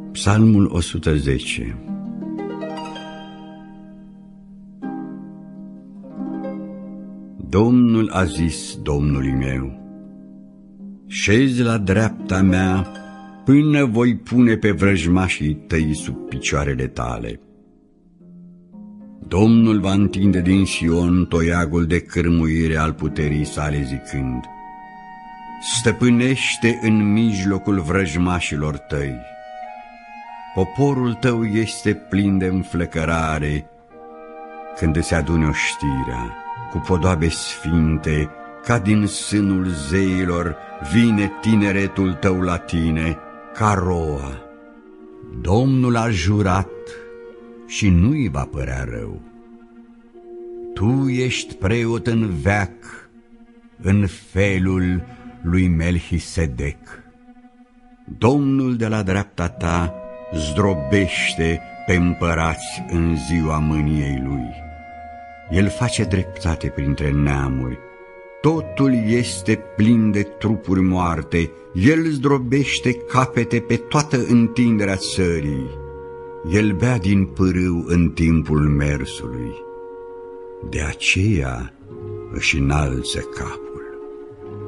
Psalmul 110. Domnul a zis Domnului meu: șezi la dreapta mea până voi pune pe vrăjmașii tăi sub picioarele tale. Domnul va întinde din Sion toiagul de cârmuire al puterii sale, zicând: stăpânește în mijlocul vrăjmașilor tăi. Poporul tău este plin de înflăcărare când se adune oștirea, cu podoabe sfinte, ca din sânul zeilor vine tineretul tău la tine, ca roa. Domnul a jurat și nu-i va părea rău. Tu ești preot în veac, în felul lui Melchisedec. Domnul de la dreapta ta zdrobește pe împărați în ziua mâniei lui. El face dreptate printre neamuri, totul este plin de trupuri moarte. El zdrobește capete pe toată întinderea țării. El bea din pârâu în timpul mersului, de aceea își înalță capul.